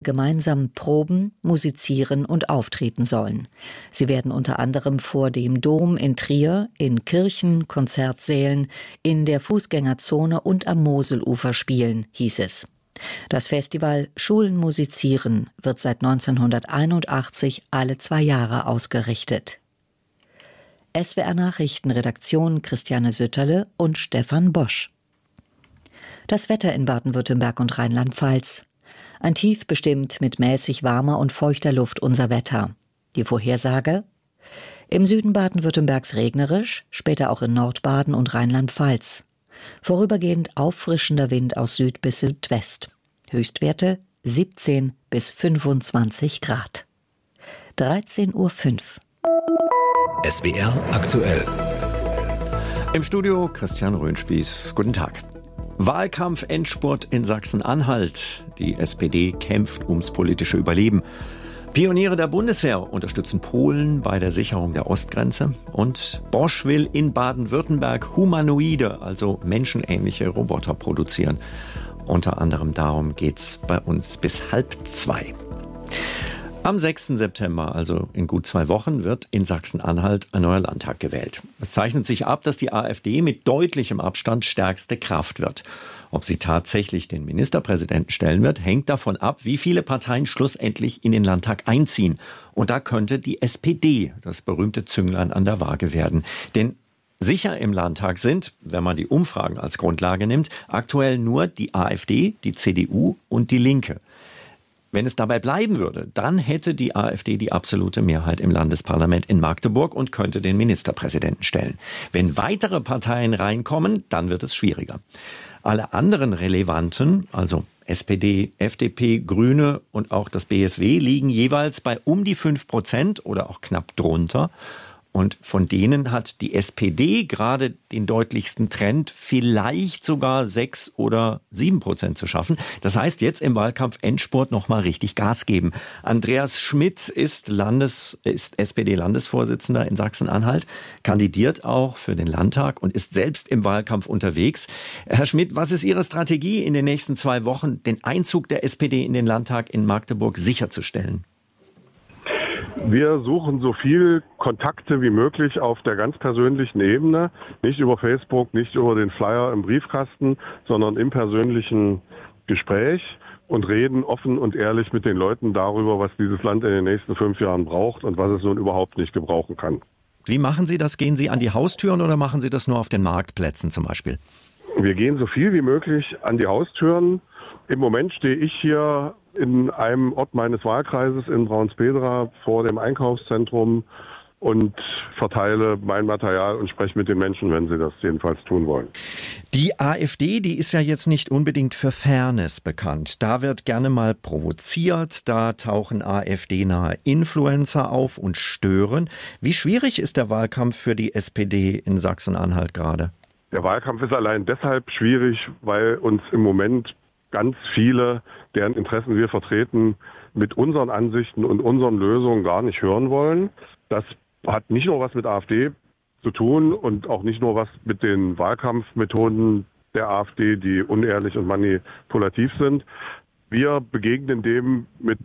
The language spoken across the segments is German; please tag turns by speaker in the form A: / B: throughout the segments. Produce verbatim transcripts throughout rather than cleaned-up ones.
A: gemeinsam proben, musizieren und auftreten sollen. Sie werden unter anderem vor dem Dom in Trier, in Kirchen, Konzertsälen, in der Fußgängerzone und am Moselufer spielen, hieß es. Das Festival Schulen musizieren wird seit neunzehnhunderteinundachtzig alle zwei Jahre ausgerichtet. S W R Nachrichtenredaktion Christiane Sütterle und Stefan Bosch. Das Wetter in Baden-Württemberg und Rheinland-Pfalz. Ein Tief bestimmt mit mäßig warmer und feuchter Luft unser Wetter. Die Vorhersage: Im Süden Baden-Württembergs regnerisch, später auch in Nordbaden und Rheinland-Pfalz. Vorübergehend auffrischender Wind aus Süd bis Südwest. Höchstwerte siebzehn bis fünfundzwanzig Grad. dreizehn Uhr fünf.
B: S W R aktuell.
C: Im Studio Christian Röhnspieß. Guten Tag. Wahlkampf-Endspurt in Sachsen-Anhalt. Die S P D kämpft ums politische Überleben. Pioniere der Bundeswehr unterstützen Polen bei der Sicherung der Ostgrenze. Und Bosch will in Baden-Württemberg humanoide, also menschenähnliche Roboter produzieren. Unter anderem darum geht's bei uns bis halb zwei. Am sechsten September, also in gut zwei Wochen, wird in Sachsen-Anhalt ein neuer Landtag gewählt. Es zeichnet sich ab, dass die AfD mit deutlichem Abstand stärkste Kraft wird. Ob sie tatsächlich den Ministerpräsidenten stellen wird, hängt davon ab, wie viele Parteien schlussendlich in den Landtag einziehen. Und da könnte die S P D das berühmte Zünglein an der Waage werden. Denn sicher im Landtag sind, wenn man die Umfragen als Grundlage nimmt, aktuell nur die AfD, die C D U und die Linke. Wenn es dabei bleiben würde, dann hätte die AfD die absolute Mehrheit im Landesparlament in Magdeburg und könnte den Ministerpräsidenten stellen. Wenn weitere Parteien reinkommen, dann wird es schwieriger. Alle anderen relevanten, also S P D, F D P, Grüne und auch das B S W, liegen jeweils bei um die fünf Prozent oder auch knapp drunter. Und von denen hat die S P D gerade den deutlichsten Trend, vielleicht sogar sechs oder sieben Prozent zu schaffen. Das heißt, jetzt im Wahlkampf Endspurt noch mal richtig Gas geben. Andreas Schmidt ist Landes, ist S P D-Landesvorsitzender in Sachsen-Anhalt, kandidiert auch für den Landtag und ist selbst im Wahlkampf unterwegs. Herr Schmidt, was ist Ihre Strategie in den nächsten zwei Wochen, den Einzug der S P D in den Landtag in Magdeburg sicherzustellen?
D: Wir suchen so viel Kontakte wie möglich auf der ganz persönlichen Ebene, nicht über Facebook, nicht über den Flyer im Briefkasten, sondern im persönlichen Gespräch und reden offen und ehrlich mit den Leuten darüber, was dieses Land in den nächsten fünf Jahren braucht und was es nun überhaupt nicht gebrauchen kann.
C: Wie machen Sie das? Gehen Sie an die Haustüren oder machen Sie das nur auf den Marktplätzen zum Beispiel?
D: Wir gehen so viel wie möglich an die Haustüren. Im Moment stehe ich hier in einem Ort meines Wahlkreises in Braunsbedra vor dem Einkaufszentrum und verteile mein Material und spreche mit den Menschen, wenn sie das jedenfalls tun wollen.
C: Die AfD, die ist ja jetzt nicht unbedingt für Fairness bekannt. Da wird gerne mal provoziert, da tauchen AfD-nahe Influencer auf und stören. Wie schwierig ist der Wahlkampf für die S P D in Sachsen-Anhalt gerade?
D: Der Wahlkampf ist allein deshalb schwierig, weil uns im Moment ganz viele, deren Interessen wir vertreten, mit unseren Ansichten und unseren Lösungen gar nicht hören wollen. Das hat nicht nur was mit AfD zu tun und auch nicht nur was mit den Wahlkampfmethoden der AfD, die unehrlich und manipulativ sind. Wir begegnen dem mit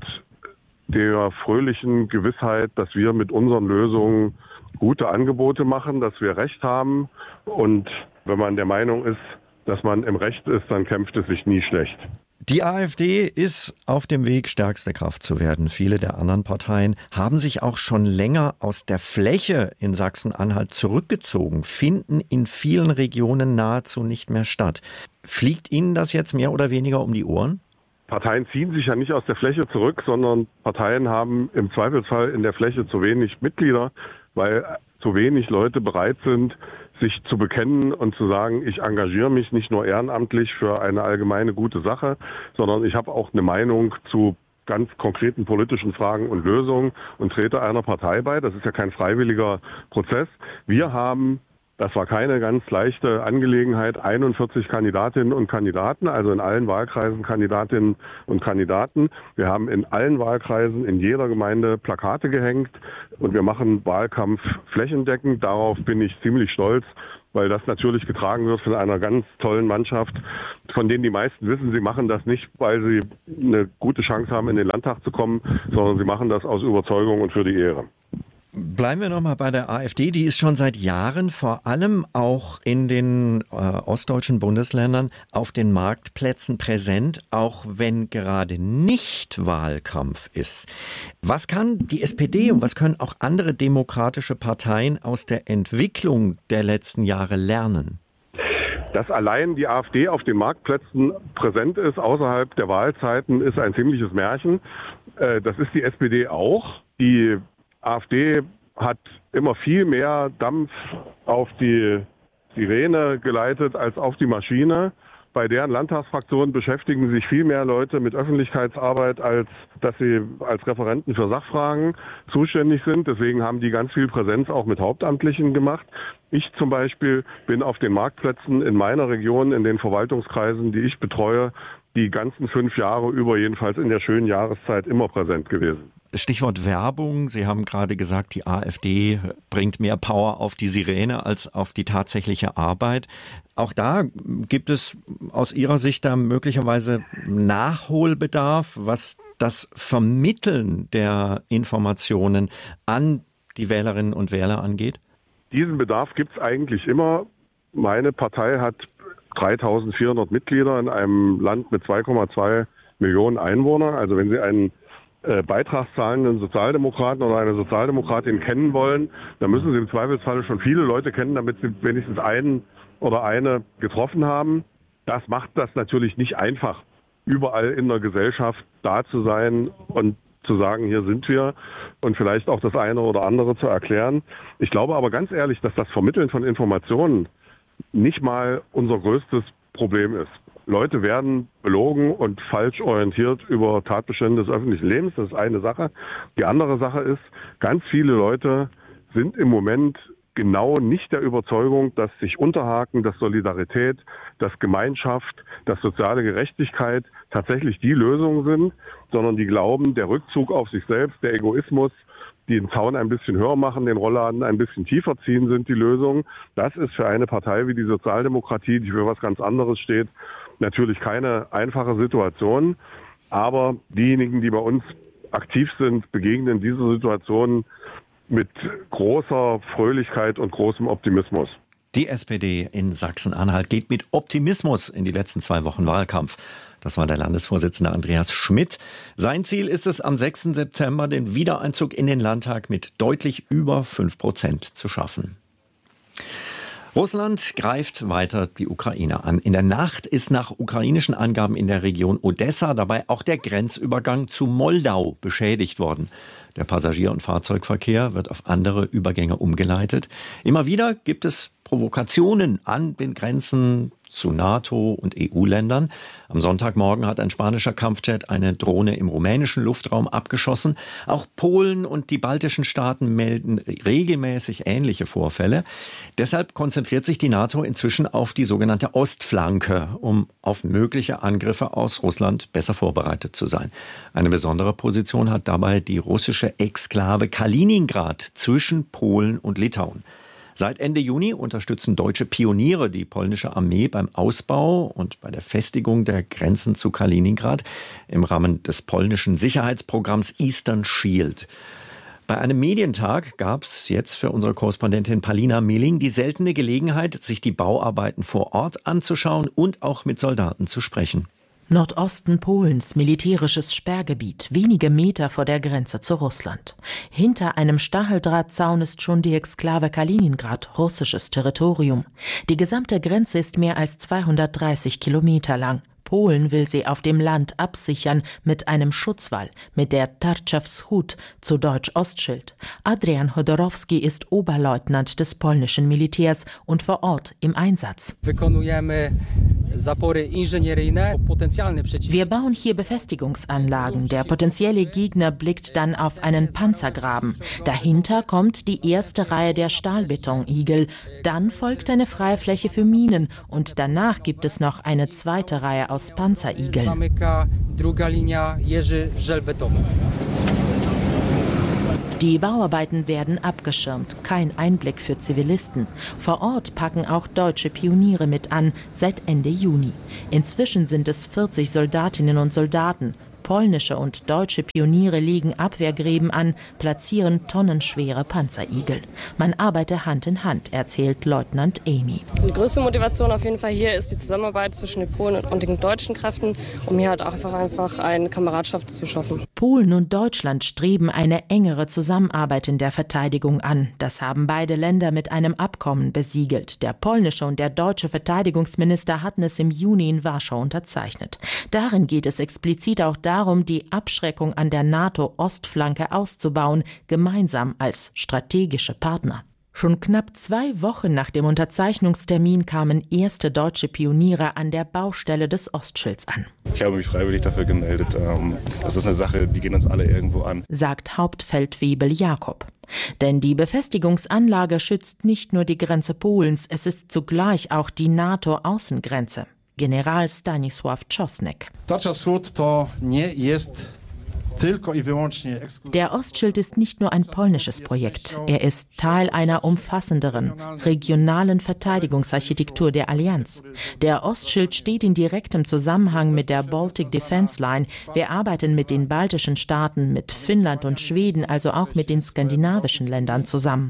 D: der fröhlichen Gewissheit, dass wir mit unseren Lösungen gute Angebote machen, dass wir Recht haben. Und wenn man der Meinung ist, dass man im Recht ist, dann kämpft es sich nie schlecht.
C: Die AfD ist auf dem Weg, stärkste Kraft zu werden. Viele der anderen Parteien haben sich auch schon länger aus der Fläche in Sachsen-Anhalt zurückgezogen, finden in vielen Regionen nahezu nicht mehr statt. Fliegt Ihnen das jetzt mehr oder weniger um die Ohren?
D: Parteien ziehen sich ja nicht aus der Fläche zurück, sondern Parteien haben im Zweifelsfall in der Fläche zu wenig Mitglieder, weil zu wenig Leute bereit sind, sich zu bekennen und zu sagen, ich engagiere mich nicht nur ehrenamtlich für eine allgemeine gute Sache, sondern ich habe auch eine Meinung zu ganz konkreten politischen Fragen und Lösungen und trete einer Partei bei. Das ist ja kein freiwilliger Prozess. Wir haben, das war keine ganz leichte Angelegenheit, einundvierzig Kandidatinnen und Kandidaten, also in allen Wahlkreisen Kandidatinnen und Kandidaten. Wir haben in allen Wahlkreisen in jeder Gemeinde Plakate gehängt und wir machen Wahlkampf flächendeckend. Darauf bin ich ziemlich stolz, weil das natürlich getragen wird von einer ganz tollen Mannschaft, von denen die meisten wissen, sie machen das nicht, weil sie eine gute Chance haben, in den Landtag zu kommen, sondern sie machen das aus Überzeugung und für die Ehre.
C: Bleiben wir nochmal bei der AfD. Die ist schon seit Jahren vor allem auch in den äh, ostdeutschen Bundesländern auf den Marktplätzen präsent, auch wenn gerade nicht Wahlkampf ist. Was kann die S P D und was können auch andere demokratische Parteien aus der Entwicklung der letzten Jahre lernen?
D: Dass allein die AfD auf den Marktplätzen präsent ist, außerhalb der Wahlzeiten, ist ein ziemliches Märchen. Äh, das ist die S P D auch. Die AfD hat immer viel mehr Dampf auf die Sirene geleitet als auf die Maschine. Bei deren Landtagsfraktionen beschäftigen sich viel mehr Leute mit Öffentlichkeitsarbeit, als dass sie als Referenten für Sachfragen zuständig sind. Deswegen haben die ganz viel Präsenz auch mit Hauptamtlichen gemacht. Ich zum Beispiel bin auf den Marktplätzen in meiner Region, in den Verwaltungskreisen, die ich betreue, die ganzen fünf Jahre über, jedenfalls in der schönen Jahreszeit, immer präsent gewesen.
C: Stichwort Werbung. Sie haben gerade gesagt, die AfD bringt mehr Power auf die Sirene als auf die tatsächliche Arbeit. Auch da gibt es aus Ihrer Sicht da möglicherweise Nachholbedarf, was das Vermitteln der Informationen an die Wählerinnen und Wähler angeht?
D: Diesen Bedarf gibt es eigentlich immer. Meine Partei hat dreitausendvierhundert Mitglieder in einem Land mit zwei Komma zwei Millionen Einwohnern. Also wenn Sie einen äh, beitragszahlenden Sozialdemokraten oder eine Sozialdemokratin kennen wollen, dann müssen Sie im Zweifelsfall schon viele Leute kennen, damit Sie wenigstens einen oder eine getroffen haben. Das macht das natürlich nicht einfach, überall in der Gesellschaft da zu sein und zu sagen, hier sind wir und vielleicht auch das eine oder andere zu erklären. Ich glaube aber ganz ehrlich, dass das Vermitteln von Informationen nicht mal unser größtes Problem ist. Leute werden belogen und falsch orientiert über Tatbestände des öffentlichen Lebens. Das ist eine Sache. Die andere Sache ist, ganz viele Leute sind im Moment genau nicht der Überzeugung, dass sich Unterhaken, dass Solidarität, dass Gemeinschaft, dass soziale Gerechtigkeit tatsächlich die Lösungen sind, sondern die glauben, der Rückzug auf sich selbst, der Egoismus, die den Zaun ein bisschen höher machen, den Rollladen ein bisschen tiefer ziehen, sind die Lösungen. Das ist für eine Partei wie die Sozialdemokratie, die für was ganz anderes steht, natürlich keine einfache Situation. Aber diejenigen, die bei uns aktiv sind, begegnen diese Situation mit großer Fröhlichkeit und großem Optimismus.
C: Die S P D in Sachsen-Anhalt geht mit Optimismus in die letzten zwei Wochen Wahlkampf. Das war der Landesvorsitzende Andreas Schmidt. Sein Ziel ist es, am sechsten September den Wiedereinzug in den Landtag mit deutlich über fünf Prozent zu schaffen. Russland greift weiter die Ukraine an. In der Nacht ist nach ukrainischen Angaben in der Region Odessa dabei auch der Grenzübergang zu Moldau beschädigt worden. Der Passagier- und Fahrzeugverkehr wird auf andere Übergänge umgeleitet. Immer wieder gibt es Provokationen an den Grenzen zu NATO- und E U-Ländern. Am Sonntagmorgen hat ein spanischer Kampfjet eine Drohne im rumänischen Luftraum abgeschossen. Auch Polen und die baltischen Staaten melden regelmäßig ähnliche Vorfälle. Deshalb konzentriert sich die NATO inzwischen auf die sogenannte Ostflanke, um auf mögliche Angriffe aus Russland besser vorbereitet zu sein. Eine besondere Position hat dabei die russische Exklave Kaliningrad zwischen Polen und Litauen. Seit Ende Juni unterstützen deutsche Pioniere die polnische Armee beim Ausbau und bei der Festigung der Grenzen zu Kaliningrad im Rahmen des polnischen Sicherheitsprogramms Eastern Shield. Bei einem Medientag gab es jetzt für unsere Korrespondentin Palina Milling die seltene Gelegenheit, sich die Bauarbeiten vor Ort anzuschauen und auch mit Soldaten zu sprechen.
E: Nordosten Polens, militärisches Sperrgebiet, wenige Meter vor der Grenze zu Russland. Hinter einem Stacheldrahtzaun ist schon die Exklave Kaliningrad, russisches Territorium. Die gesamte Grenze ist mehr als zweihundertdreißig Kilometer lang. Polen will sie auf dem Land absichern mit einem Schutzwall, mit der Tarczewschód, zu Deutsch Ostschild. Adrian Chodorowski ist Oberleutnant des polnischen Militärs und vor Ort im Einsatz. Wir bauen hier Befestigungsanlagen. Der potenzielle Gegner blickt dann auf einen Panzergraben. Dahinter kommt die erste Reihe der Stahlbetonigel. Dann folgt eine Freifläche für Minen und danach gibt es noch eine zweite Reihe aus Panzerigeln. Die Bauarbeiten werden abgeschirmt, kein Einblick für Zivilisten. Vor Ort packen auch deutsche Pioniere mit an, seit Ende Juni. Inzwischen sind es vierzig Soldatinnen und Soldaten. Polnische und deutsche Pioniere legen Abwehrgräben an, platzieren tonnenschwere Panzerigel. Man arbeite Hand in Hand, erzählt Leutnant Amy.
F: Die größte Motivation auf jeden Fall hier ist die Zusammenarbeit zwischen den Polen und den deutschen Kräften, um hier halt auch einfach, einfach eine Kameradschaft zu schaffen.
E: Polen und Deutschland streben eine engere Zusammenarbeit in der Verteidigung an. Das haben beide Länder mit einem Abkommen besiegelt. Der polnische und der deutsche Verteidigungsminister hatten es im Juni in Warschau unterzeichnet. Darin geht es explizit auch darum, darum, die Abschreckung an der NATO-Ostflanke auszubauen, gemeinsam als strategische Partner. Schon knapp zwei Wochen nach dem Unterzeichnungstermin kamen erste deutsche Pioniere an der Baustelle des Ostschilds an.
G: Ich habe mich freiwillig dafür gemeldet. Das ist eine Sache, die geht uns alle irgendwo an,
E: sagt Hauptfeldwebel Jakob. Denn die Befestigungsanlage schützt nicht nur die Grenze Polens, es ist zugleich auch die NATO-Außengrenze. General Stanisław Czosnek. Der Ostschild ist nicht nur ein polnisches Projekt. Er ist Teil einer umfassenderen, regionalen Verteidigungsarchitektur der Allianz. Der Ostschild steht in direktem Zusammenhang mit der Baltic Defense Line. Wir arbeiten mit den baltischen Staaten, mit Finnland und Schweden, also auch mit den skandinavischen Ländern zusammen.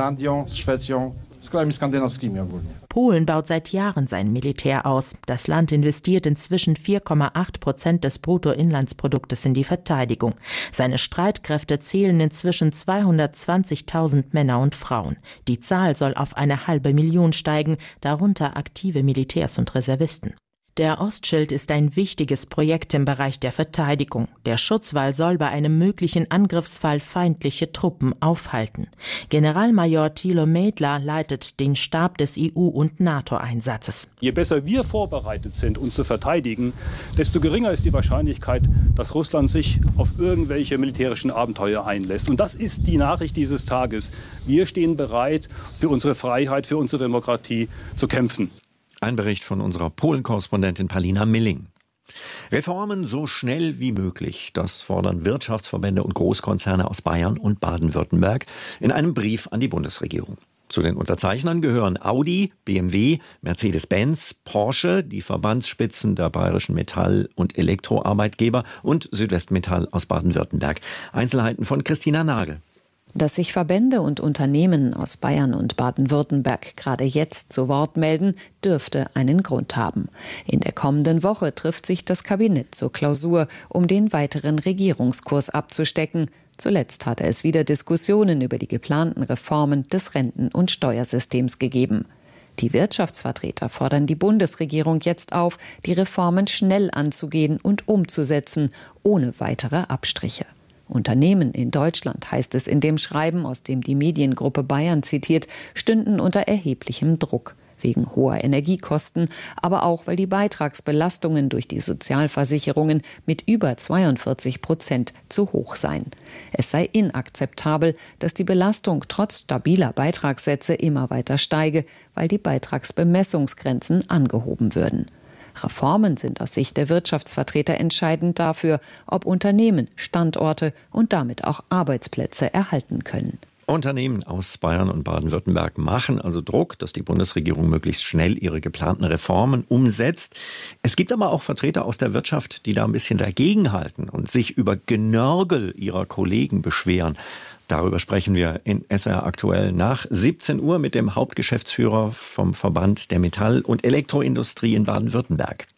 E: Polen baut seit Jahren sein Militär aus. Das Land investiert inzwischen vier Komma acht Prozent des Bruttoinlandsproduktes in die Verteidigung. Seine Streitkräfte zählen inzwischen zweihundertzwanzigtausend Männer und Frauen. Die Zahl soll auf eine halbe Million steigen, darunter aktive Militärs und Reservisten. Der Ostschild ist ein wichtiges Projekt im Bereich der Verteidigung. Der Schutzwall soll bei einem möglichen Angriffsfall feindliche Truppen aufhalten. Generalmajor Thilo Mädler leitet den Stab des E U- und NATO-Einsatzes.
H: Je besser wir vorbereitet sind, uns zu verteidigen, desto geringer ist die Wahrscheinlichkeit, dass Russland sich auf irgendwelche militärischen Abenteuer einlässt. Und das ist die Nachricht dieses Tages. Wir stehen bereit, für unsere Freiheit, für unsere Demokratie zu kämpfen.
C: Ein Bericht von unserer Polen-Korrespondentin Palina Milling. Reformen so schnell wie möglich, das fordern Wirtschaftsverbände und Großkonzerne aus Bayern und Baden-Württemberg in einem Brief an die Bundesregierung. Zu den Unterzeichnern gehören Audi, B M W, Mercedes-Benz, Porsche, die Verbandsspitzen der bayerischen Metall- und Elektroarbeitgeber und Südwestmetall aus Baden-Württemberg. Einzelheiten von Christina Nagel.
I: Dass sich Verbände und Unternehmen aus Bayern und Baden-Württemberg gerade jetzt zu Wort melden, dürfte einen Grund haben. In der kommenden Woche trifft sich das Kabinett zur Klausur, um den weiteren Regierungskurs abzustecken. Zuletzt hatte es wieder Diskussionen über die geplanten Reformen des Renten- und Steuersystems gegeben. Die Wirtschaftsvertreter fordern die Bundesregierung jetzt auf, die Reformen schnell anzugehen und umzusetzen, ohne weitere Abstriche. Unternehmen in Deutschland, heißt es in dem Schreiben, aus dem die Mediengruppe Bayern zitiert, stünden unter erheblichem Druck. Wegen hoher Energiekosten, aber auch, weil die Beitragsbelastungen durch die Sozialversicherungen mit über zweiundvierzig Prozent zu hoch seien. Es sei inakzeptabel, dass die Belastung trotz stabiler Beitragssätze immer weiter steige, weil die Beitragsbemessungsgrenzen angehoben würden. Reformen sind aus Sicht der Wirtschaftsvertreter entscheidend dafür, ob Unternehmen Standorte und damit auch Arbeitsplätze erhalten können.
C: Unternehmen aus Bayern und Baden-Württemberg machen also Druck, dass die Bundesregierung möglichst schnell ihre geplanten Reformen umsetzt. Es gibt aber auch Vertreter aus der Wirtschaft, die da ein bisschen dagegenhalten und sich über Genörgel ihrer Kollegen beschweren. Darüber sprechen wir in S W R aktuell nach siebzehn Uhr mit dem Hauptgeschäftsführer vom Verband der Metall- und Elektroindustrie in Baden-Württemberg.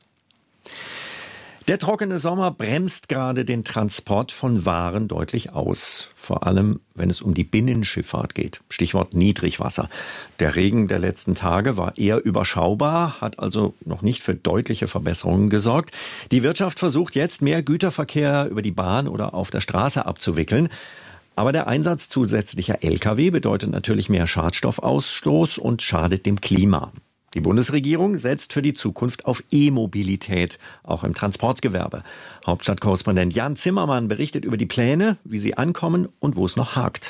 C: Der trockene Sommer bremst gerade den Transport von Waren deutlich aus. Vor allem, wenn es um die Binnenschifffahrt geht. Stichwort Niedrigwasser. Der Regen der letzten Tage war eher überschaubar, hat also noch nicht für deutliche Verbesserungen gesorgt. Die Wirtschaft versucht jetzt, mehr Güterverkehr über die Bahn oder auf der Straße abzuwickeln. Aber der Einsatz zusätzlicher L K W bedeutet natürlich mehr Schadstoffausstoß und schadet dem Klima. Die Bundesregierung setzt für die Zukunft auf E-Mobilität, auch im Transportgewerbe. Hauptstadtkorrespondent Jan Zimmermann berichtet über die Pläne, wie sie ankommen und wo es noch hakt.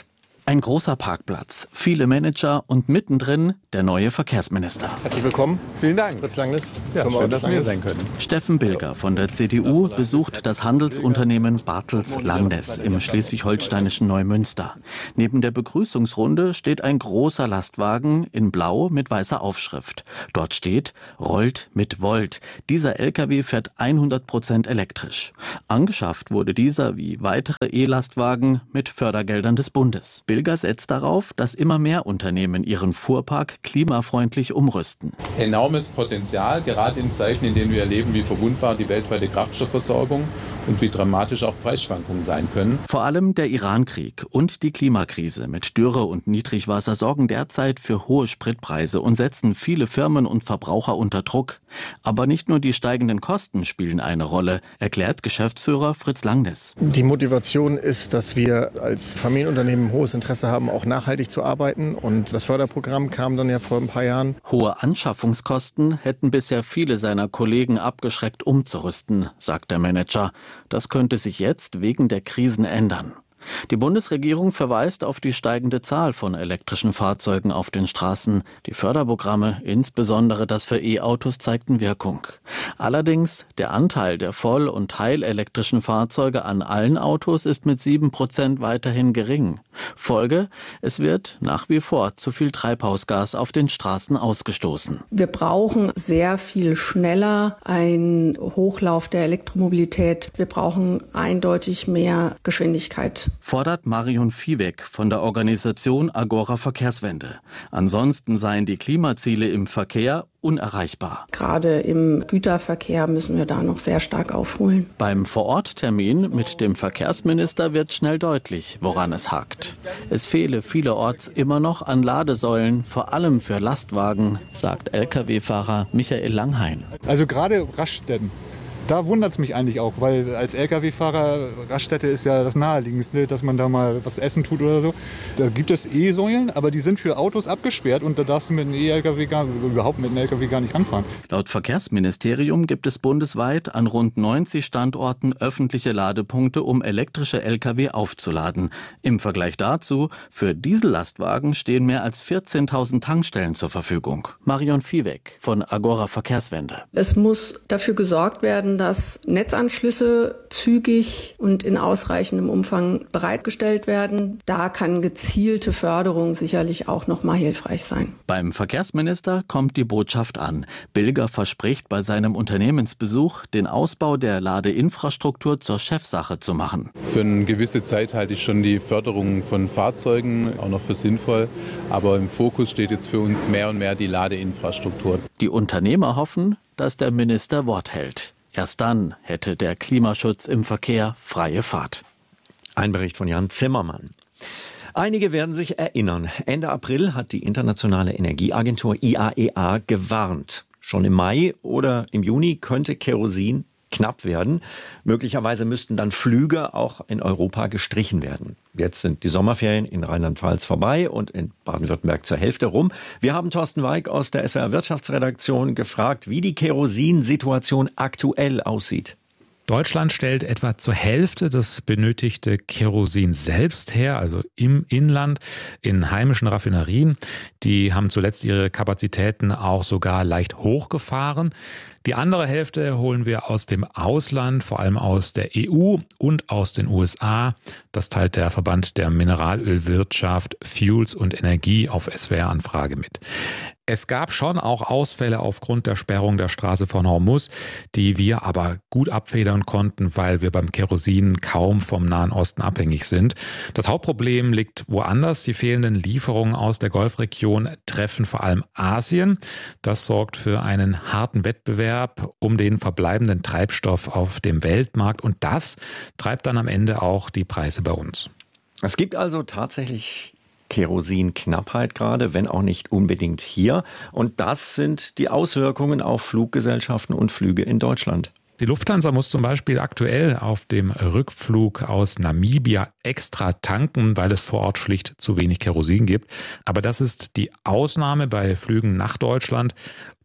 J: Ein großer Parkplatz, viele Manager und mittendrin der neue Verkehrsminister.
K: Herzlich willkommen.
L: Vielen Dank.
K: Fritz Langness.
L: Ja, schön, schön, dass wir hier sein können.
J: Steffen Bilger von der C D U besucht das Handelsunternehmen Bartels Langness im schleswig-holsteinischen Neumünster. Neben der Begrüßungsrunde steht ein großer Lastwagen in Blau mit weißer Aufschrift. Dort steht, rollt mit Volt. Dieser L K W fährt hundert Prozent elektrisch. Angeschafft wurde dieser wie weitere E-Lastwagen mit Fördergeldern des Bundes. Bilger setzt darauf, dass immer mehr Unternehmen ihren Fuhrpark klimafreundlich umrüsten.
L: Enormes Potenzial, gerade in Zeiten, in denen wir erleben, wie verwundbar die weltweite Kraftstoffversorgung und wie dramatisch auch Preisschwankungen sein können.
J: Vor allem der Irankrieg und die Klimakrise mit Dürre und Niedrigwasser sorgen derzeit für hohe Spritpreise und setzen viele Firmen und Verbraucher unter Druck. Aber nicht nur die steigenden Kosten spielen eine Rolle, erklärt Geschäftsführer Fritz Langness.
K: Die Motivation ist, dass wir als Familienunternehmen hohes Interesse haben, auch nachhaltig zu arbeiten. Und das Förderprogramm kam dann ja vor ein paar Jahren.
J: Hohe Anschaffungskosten hätten bisher viele seiner Kollegen abgeschreckt, umzurüsten, sagt der Manager. Das könnte sich jetzt wegen der Krisen ändern. Die Bundesregierung verweist auf die steigende Zahl von elektrischen Fahrzeugen auf den Straßen. Die Förderprogramme, insbesondere das für E-Autos, zeigten Wirkung. Allerdings, der Anteil der voll- und teilelektrischen Fahrzeuge an allen Autos ist mit sieben Prozent weiterhin gering. Folge, es wird nach wie vor zu viel Treibhausgas auf den Straßen ausgestoßen.
M: Wir brauchen sehr viel schneller einen Hochlauf der Elektromobilität. Wir brauchen eindeutig mehr Geschwindigkeit.
J: Fordert Marion Viehweg von der Organisation Agora Verkehrswende. Ansonsten seien die Klimaziele im Verkehr unerreichbar.
M: Gerade im Güterverkehr müssen wir da noch sehr stark aufholen.
J: Beim Vororttermin mit dem Verkehrsminister wird schnell deutlich, woran es hakt. Es fehle vielerorts immer noch an Ladesäulen, vor allem für Lastwagen, sagt L K W-Fahrer Michael Langhain.
N: Also gerade Raststätten. Da wundert es mich eigentlich auch, weil als L K W-Fahrer, Raststätte ist ja das Naheliegendste, dass man da mal was essen tut oder so. Da gibt es E-Säulen, aber die sind für Autos abgesperrt und da darfst du mit einem E-L K W gar, überhaupt mit einem L K W gar nicht ranfahren.
J: Laut Verkehrsministerium gibt es bundesweit an rund neunzig Standorten öffentliche Ladepunkte, um elektrische L K W aufzuladen. Im Vergleich dazu, für Diesellastwagen stehen mehr als vierzehntausend Tankstellen zur Verfügung. Marion Viehweg von Agora Verkehrswende.
M: Es muss dafür gesorgt werden, dass Netzanschlüsse zügig und in ausreichendem Umfang bereitgestellt werden. Da kann gezielte Förderung sicherlich auch noch mal hilfreich sein.
J: Beim Verkehrsminister kommt die Botschaft an. Bilger verspricht bei seinem Unternehmensbesuch, den Ausbau der Ladeinfrastruktur zur Chefsache zu machen.
L: Für eine gewisse Zeit halte ich schon die Förderung von Fahrzeugen auch noch für sinnvoll. Aber im Fokus steht jetzt für uns mehr und mehr die Ladeinfrastruktur.
J: Die Unternehmer hoffen, dass der Minister Wort hält. Erst dann hätte der Klimaschutz im Verkehr freie Fahrt.
C: Ein Bericht von Jan Zimmermann. Einige werden sich erinnern. Ende April hat die Internationale Energieagentur I A E A gewarnt. Schon im Mai oder im Juni könnte Kerosin knapp werden. Möglicherweise müssten dann Flüge auch in Europa gestrichen werden. Jetzt sind die Sommerferien in Rheinland-Pfalz vorbei und in Baden-Württemberg zur Hälfte rum. Wir haben Thorsten Weig aus der S W R Wirtschaftsredaktion gefragt, wie die Kerosinsituation aktuell aussieht.
O: Deutschland stellt etwa zur Hälfte das benötigte Kerosin selbst her, also im Inland, in heimischen Raffinerien. Die haben zuletzt ihre Kapazitäten auch sogar leicht hochgefahren. Die andere Hälfte holen wir aus dem Ausland, vor allem aus der E U und aus den U S A. Das teilt der Verband der Mineralölwirtschaft, Fuels und Energie auf S W R-Anfrage mit. Es gab schon auch Ausfälle aufgrund der Sperrung der Straße von Hormuz, die wir aber gut abfedern konnten, weil wir beim Kerosin kaum vom Nahen Osten abhängig sind. Das Hauptproblem liegt woanders. Die fehlenden Lieferungen aus der Golfregion treffen vor allem Asien. Das sorgt für einen harten Wettbewerb um den verbleibenden Treibstoff auf dem Weltmarkt und das treibt dann am Ende auch die Preise bei uns.
C: Es gibt also tatsächlich Kerosinknappheit gerade, wenn auch nicht unbedingt hier. Und das sind die Auswirkungen auf Fluggesellschaften und Flüge in Deutschland.
O: Die Lufthansa muss zum Beispiel aktuell auf dem Rückflug aus Namibia extra tanken, weil es vor Ort schlicht zu wenig Kerosin gibt. Aber das ist die Ausnahme bei Flügen nach Deutschland.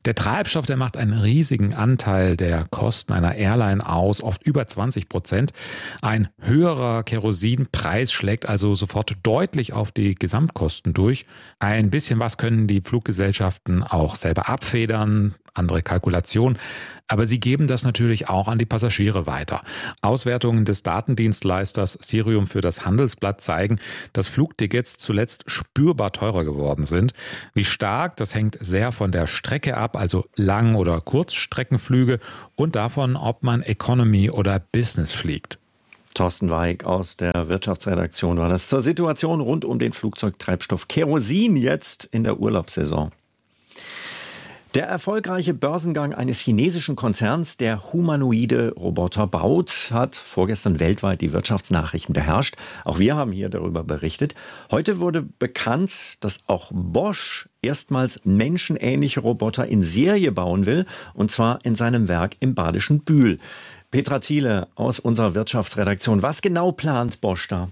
O: Der Treibstoff, der macht einen riesigen Anteil der Kosten einer Airline aus, oft über zwanzig Prozent. Ein höherer Kerosinpreis schlägt also sofort deutlich auf die Gesamtkosten durch. Ein bisschen was können die Fluggesellschaften auch selber abfedern, andere Kalkulation. Aber sie geben das natürlich auch an die Passagiere weiter. Auswertungen des Datendienstleisters Cirium für das Handelsblatt zeigen, dass Flugtickets zuletzt spürbar teurer geworden sind. Wie stark, das hängt sehr von der Strecke ab, also Lang- oder Kurzstreckenflüge und davon, ob man Economy oder Business fliegt.
C: Thorsten Weig aus der Wirtschaftsredaktion war das zur Situation rund um den Flugzeugtreibstoff Kerosin jetzt in der Urlaubssaison. Der erfolgreiche Börsengang eines chinesischen Konzerns, der humanoide Roboter baut, hat vorgestern weltweit die Wirtschaftsnachrichten beherrscht. Auch wir haben hier darüber berichtet. Heute wurde bekannt, dass auch Bosch erstmals menschenähnliche Roboter in Serie bauen will, und zwar in seinem Werk im badischen Bühl. Petra Thiele aus unserer Wirtschaftsredaktion. Was genau plant Bosch da?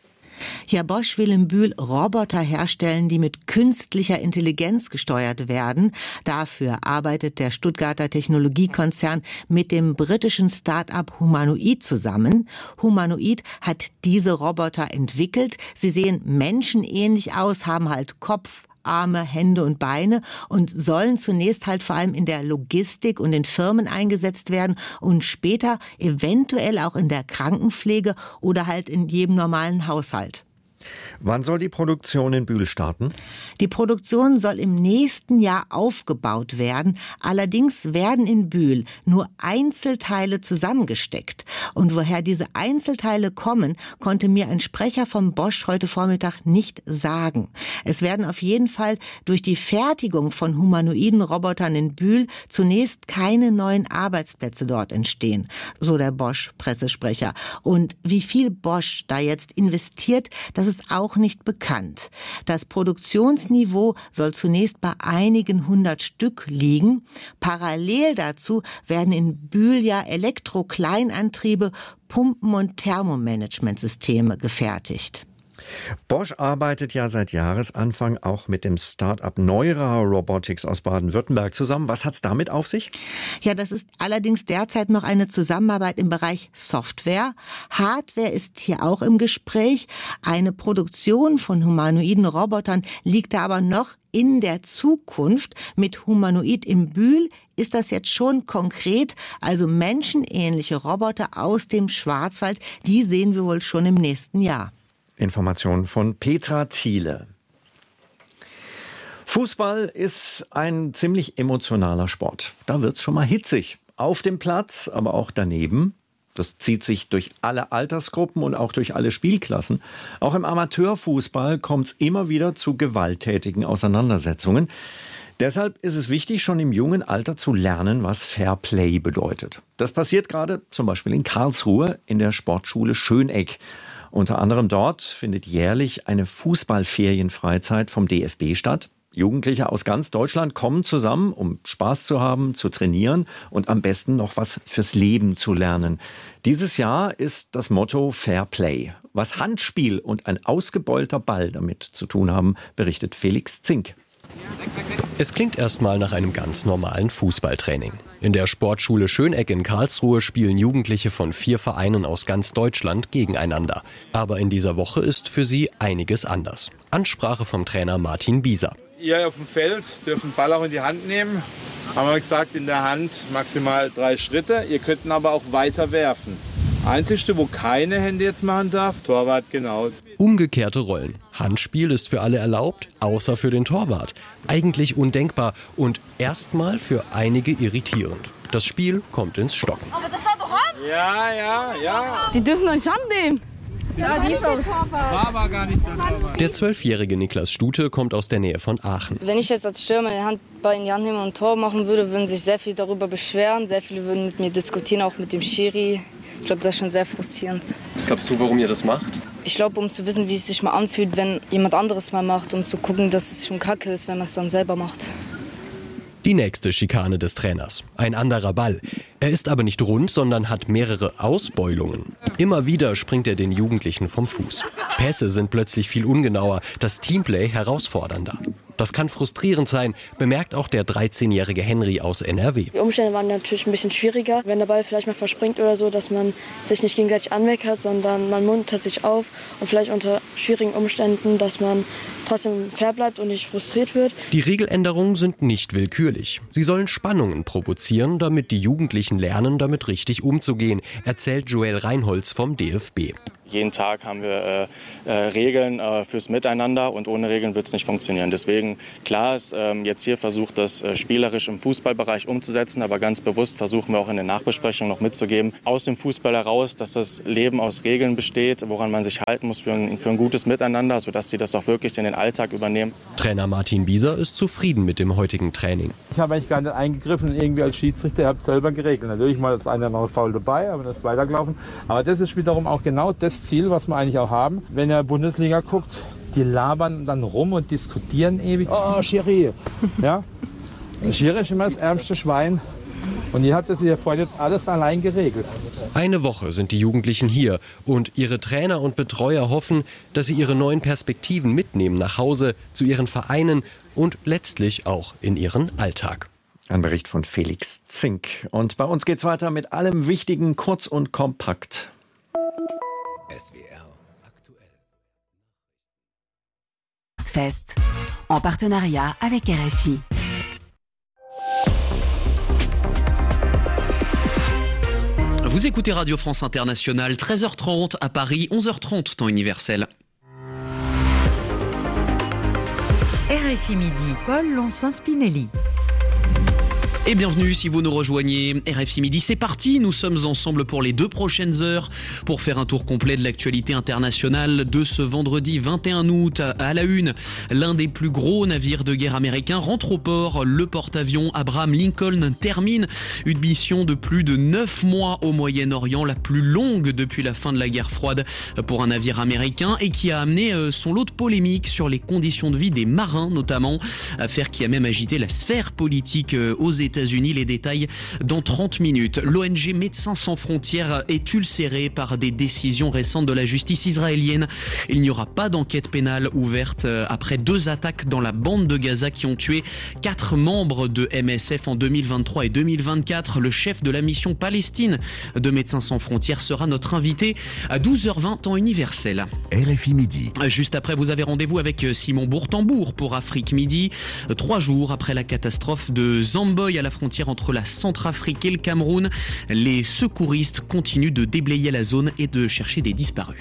P: Ja, Bosch will in Bühl Roboter herstellen, die mit künstlicher Intelligenz gesteuert werden. Dafür arbeitet der Stuttgarter Technologiekonzern mit dem britischen Start-up Humanoid zusammen. Humanoid hat diese Roboter entwickelt. Sie sehen menschenähnlich aus, haben halt Kopf, Arme, Hände und Beine und sollen zunächst halt vor allem in der Logistik und in Firmen eingesetzt werden und später eventuell auch in der Krankenpflege oder halt in jedem normalen Haushalt.
C: Wann soll die Produktion in Bühl starten?
P: Die Produktion soll im nächsten Jahr aufgebaut werden. Allerdings werden in Bühl nur Einzelteile zusammengesteckt. Und woher diese Einzelteile kommen, konnte mir ein Sprecher von Bosch heute Vormittag nicht sagen. Es werden auf jeden Fall durch die Fertigung von humanoiden Robotern in Bühl zunächst keine neuen Arbeitsplätze dort entstehen, so der Bosch-Pressesprecher. Und wie viel Bosch da jetzt investiert, das ist auch nicht bekannt. Das Produktionsniveau soll zunächst bei einigen hundert Stück liegen. Parallel dazu werden in Bühl ja Elektro-Kleinantriebe, Pumpen- und Thermomanagementsysteme gefertigt.
C: Bosch arbeitet ja seit Jahresanfang auch mit dem Start-up Neura Robotics aus Baden-Württemberg zusammen. Was hat's damit auf sich?
P: Ja, das ist allerdings derzeit noch eine Zusammenarbeit im Bereich Software. Hardware ist hier auch im Gespräch. Eine Produktion von humanoiden Robotern liegt da aber noch in der Zukunft. Mit Humanoid im Bühl ist das jetzt schon konkret. Also menschenähnliche Roboter aus dem Schwarzwald, die sehen wir wohl schon im nächsten Jahr.
C: Informationen von Petra Thiele. Fußball ist ein ziemlich emotionaler Sport. Da wird's schon mal hitzig. Auf dem Platz, aber auch daneben. Das zieht sich durch alle Altersgruppen und auch durch alle Spielklassen. Auch im Amateurfußball kommt es immer wieder zu gewalttätigen Auseinandersetzungen. Deshalb ist es wichtig, schon im jungen Alter zu lernen, was Fair Play bedeutet. Das passiert gerade zum Beispiel in Karlsruhe in der Sportschule Schöneck. Unter anderem dort findet jährlich eine Fußballferienfreizeit vom D F B statt. Jugendliche aus ganz Deutschland kommen zusammen, um Spaß zu haben, zu trainieren und am besten noch was fürs Leben zu lernen. Dieses Jahr ist das Motto Fair Play. Was Handspiel und ein ausgebeulter Ball damit zu tun haben, berichtet Felix Zink.
Q: Es klingt erstmal nach einem ganz normalen Fußballtraining. In der Sportschule Schöneck in Karlsruhe spielen Jugendliche von vier Vereinen aus ganz Deutschland gegeneinander. Aber in dieser Woche ist für sie einiges anders. Ansprache vom Trainer Martin Bieser.
R: Ihr auf dem Feld dürft den Ball auch in die Hand nehmen. Haben wir gesagt, in der Hand maximal drei Schritte. Ihr könnt ihn aber auch weiter werfen. Einzige, wo keine Hände jetzt machen darf, Torwart, genau.
Q: Umgekehrte Rollen. Handspiel ist für alle erlaubt, außer für den Torwart. Eigentlich undenkbar und erstmal für einige irritierend. Das Spiel kommt ins Stocken.
S: Aber das hat doch Hand!
R: Ja, ja, ja.
S: Die dürfen doch nicht Hand nehmen. Ja, die
R: war aber gar nicht der Torwart.
Q: Der zwölfjährige Niklas Stute kommt aus der Nähe von Aachen.
T: Wenn ich jetzt als Stürmer den Handball in die Hand nehmen und ein Tor machen würde, würden sich sehr viele darüber beschweren. Sehr viele würden mit mir diskutieren, auch mit dem Schiri. Ich glaube, das ist schon sehr frustrierend.
Q: Was glaubst du, warum ihr das macht?
T: Ich glaube, um zu wissen, wie es sich mal anfühlt, wenn jemand anderes mal macht, um zu gucken, dass es schon kacke ist, wenn man es dann selber macht.
Q: Die nächste Schikane des Trainers. Ein anderer Ball. Er ist aber nicht rund, sondern hat mehrere Ausbeulungen. Immer wieder springt er den Jugendlichen vom Fuß. Pässe sind plötzlich viel ungenauer, das Teamplay herausfordernder. Das kann frustrierend sein, bemerkt auch der dreizehnjährige Henry aus N R W.
T: Die Umstände waren natürlich ein bisschen schwieriger, wenn der Ball vielleicht mal verspringt oder so, dass man sich nicht gegenseitig anmeckert, sondern man muntert sich auf und vielleicht unter schwierigen Umständen, dass man trotzdem fair bleibt und nicht frustriert wird.
Q: Die Regeländerungen sind nicht willkürlich. Sie sollen Spannungen provozieren, damit die Jugendlichen lernen, damit richtig umzugehen, erzählt Joel Reinholz vom D F B.
U: Jeden Tag haben wir äh, äh, Regeln äh, fürs Miteinander und ohne Regeln wird es nicht funktionieren. Deswegen, klar ist ähm, jetzt hier versucht, das äh, spielerisch im Fußballbereich umzusetzen, aber ganz bewusst versuchen wir auch in den Nachbesprechungen noch mitzugeben, aus dem Fußball heraus, dass das Leben aus Regeln besteht, woran man sich halten muss für ein, für ein gutes Miteinander, sodass sie das auch wirklich in den Alltag übernehmen.
Q: Trainer Martin Bieser ist zufrieden mit dem heutigen Training.
R: Ich habe eigentlich gar nicht eingegriffen und irgendwie als Schiedsrichter, ich habe es selber geregelt. Natürlich mal ist einer noch faul dabei, aber das ist weitergelaufen. Aber das ist wiederum auch genau das Ziel, was wir eigentlich auch haben. Wenn ihr Bundesliga guckt, die labern dann rum und diskutieren ewig. Oh, Schiri. Ja? Schiri ist immer das ärmste Schwein. Und ihr habt das hier vorhin jetzt alles allein geregelt.
Q: Eine Woche sind die Jugendlichen hier und ihre Trainer und Betreuer hoffen, dass sie ihre neuen Perspektiven mitnehmen nach Hause, zu ihren Vereinen und letztlich auch in ihren Alltag.
C: Ein Bericht von Felix Zink. Und bei uns geht's weiter mit allem Wichtigen, kurz und kompakt.
B: S W R aktuell.
V: Fest en partenariat avec R F I.
W: Vous écoutez Radio France Internationale, treize heures trente à Paris, onze heures trente temps universel.
V: R F I Midi, Paul Lancin-Spinelli.
W: Et bienvenue si vous nous rejoignez. R F I Midi, c'est parti. Nous sommes ensemble pour les deux prochaines heures pour faire un tour complet de l'actualité internationale de ce vendredi vingt et un août. À la une, l'un des plus gros navires de guerre américains rentre au port. Le porte-avions Abraham Lincoln termine une mission de plus de neuf mois au Moyen-Orient, la plus longue depuis la fin de la guerre froide pour un navire américain et qui a amené son lot de polémiques sur les conditions de vie des marins notamment. Affaire qui a même agité la sphère politique aux États-Unis. États-Unis, les détails dans trente minutes. L'O N G Médecins sans frontières est ulcérée par des décisions récentes de la justice israélienne. Il n'y aura pas d'enquête pénale ouverte après deux attaques dans la bande de Gaza qui ont tué quatre membres de M S F en deux mille vingt-trois et deux mille vingt-quatre. Le chef de la mission Palestine de Médecins sans frontières sera notre invité à douze heures vingt temps universel.
B: R F I Midi.
W: Juste après, vous avez rendez-vous avec Simon Bourtambour pour Afrique Midi. Trois jours après la catastrophe de Zamboy à la frontière entre la Centrafrique et le Cameroun, les secouristes continuent de déblayer la zone et de chercher des disparus.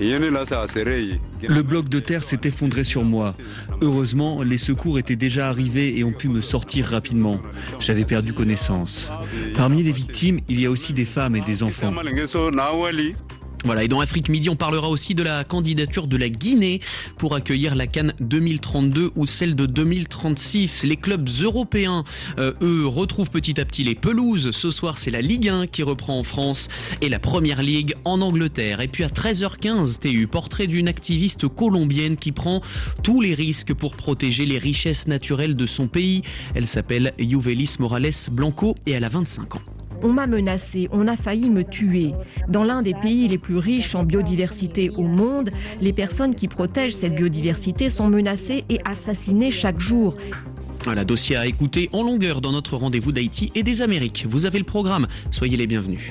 X: Le bloc de terre s'est effondré sur moi. Heureusement, les secours étaient déjà arrivés et ont pu me sortir rapidement. J'avais perdu connaissance. Parmi les victimes, il y a aussi des femmes et des enfants.
W: Voilà, et dans Afrique Midi, on parlera aussi de la candidature de la Guinée pour accueillir la CAN deux mille trente-deux ou celle de deux mille trente-six. Les clubs européens, euh, eux, retrouvent petit à petit les pelouses. Ce soir, c'est la Ligue un qui reprend en France et la Première Ligue en Angleterre. Et puis à treize heures quinze, T U, portrait d'une activiste colombienne qui prend tous les risques pour protéger les richesses naturelles de son pays. Elle s'appelle Yuvelis Morales Blanco et elle a vingt-cinq ans.
Y: On m'a menacé, on a failli me tuer. Dans l'un des pays les plus riches en biodiversité au monde, les personnes qui protègent cette biodiversité sont menacées et assassinées chaque jour.
W: Voilà, dossier à écouter en longueur dans notre rendez-vous d'Haïti et des Amériques. Vous avez le programme, soyez les bienvenus.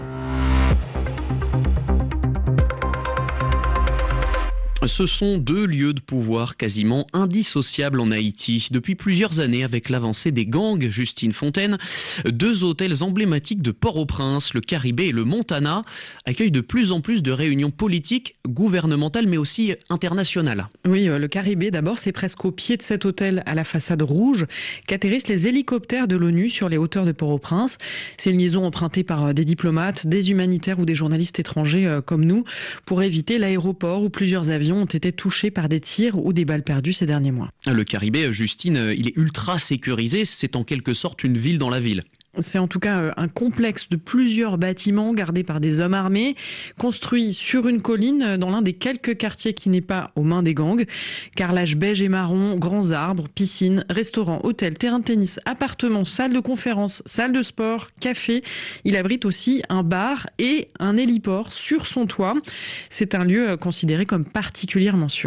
W: Ce sont deux lieux de pouvoir quasiment indissociables en Haïti. Depuis plusieurs années, avec l'avancée des gangs, Justine Fontaine, deux hôtels emblématiques de Port-au-Prince, le Caribé et le Montana, accueillent de plus en plus de réunions politiques, gouvernementales, mais aussi internationales.
Z: Oui, le Caribé, d'abord, c'est presque au pied de cet hôtel à la façade rouge qu'atterrissent les hélicoptères de l'ONU sur les hauteurs de Port-au-Prince. C'est une liaison empruntée par des diplomates, des humanitaires ou des journalistes étrangers comme nous pour éviter l'aéroport où plusieurs avions ont été touchés par des tirs ou des balles perdues ces derniers mois.
W: Le Caribé, Justine, il est ultra sécurisé, c'est en quelque sorte une ville dans la ville.
Z: C'est en tout cas un complexe de plusieurs bâtiments gardés par des hommes armés, construits sur une colline dans l'un des quelques quartiers qui n'est pas aux mains des gangs. Carrelage beige et marron, grands arbres, piscines, restaurants, hôtels, terrains de tennis, appartements, salles de conférence, salles de sport, cafés. Il abrite aussi un bar et un héliport sur son toit. C'est un lieu considéré comme particulièrement sûr.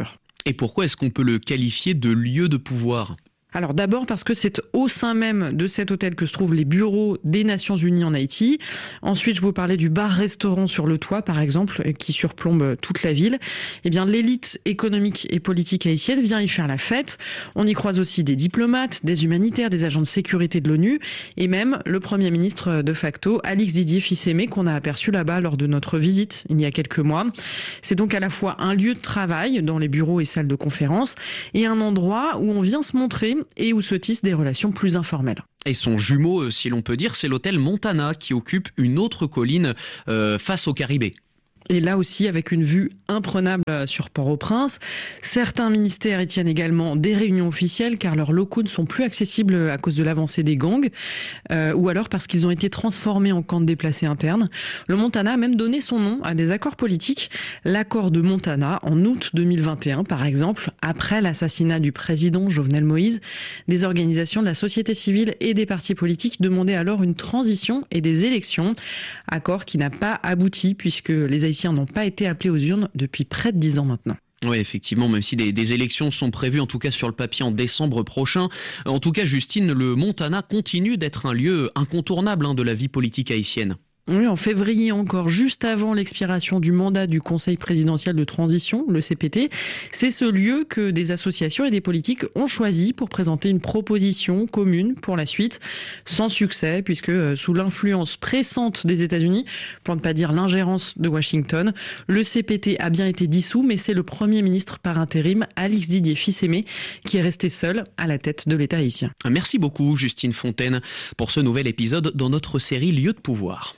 W: Et pourquoi est-ce qu'on peut le qualifier de lieu de pouvoir ?
Z: Alors d'abord parce que c'est au sein même de cet hôtel que se trouvent les bureaux des Nations Unies en Haïti. Ensuite, je vous parlais du bar-restaurant sur le toit, par exemple, qui surplombe toute la ville. Eh bien, l'élite économique et politique haïtienne vient y faire la fête. On y croise aussi des diplomates, des humanitaires, des agents de sécurité de l'ONU et même le Premier ministre de facto, Alix Didier Fils-Aimé, qu'on a aperçu là-bas lors de notre visite il y a quelques mois. C'est donc à la fois un lieu de travail dans les bureaux et salles de conférence et un endroit où on vient se montrer et où se tissent des relations plus informelles.
W: Et son jumeau, si l'on peut dire, c'est l'hôtel Montana qui occupe une autre colline euh, face au Caribé.
Z: Et là aussi, avec une vue imprenable sur Port-au-Prince. Certains ministères y tiennent également des réunions officielles car leurs locaux ne sont plus accessibles à cause de l'avancée des gangs euh, ou alors parce qu'ils ont été transformés en camps de déplacés internes. Le Montana a même donné son nom à des accords politiques. L'accord de Montana, en août deux mille vingt et un, par exemple, après l'assassinat du président Jovenel Moïse, des organisations de la société civile et des partis politiques demandaient alors une transition et des élections. Accord qui n'a pas abouti puisque les Haïtiens n'ont pas été appelés aux urnes depuis près de dix ans maintenant.
W: Oui, effectivement, même si des, des élections sont prévues, en tout cas sur le papier, en décembre prochain. En tout cas, Justine, le Montana continue d'être un lieu incontournable hein, de la vie politique haïtienne.
Z: Oui, en février encore, juste avant l'expiration du mandat du Conseil présidentiel de transition, le C P T, c'est ce lieu que des associations et des politiques ont choisi pour présenter une proposition commune pour la suite, sans succès, puisque sous l'influence pressante des États-Unis, pour ne pas dire l'ingérence de Washington, le C P T a bien été dissous, mais c'est le Premier ministre par intérim, Alix Didier Fils-Aimé, qui est resté seul à la tête de l'État haïtien.
W: Merci beaucoup, Justine Fontaine, pour ce nouvel épisode dans notre série Lieu de pouvoir.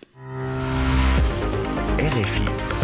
B: R F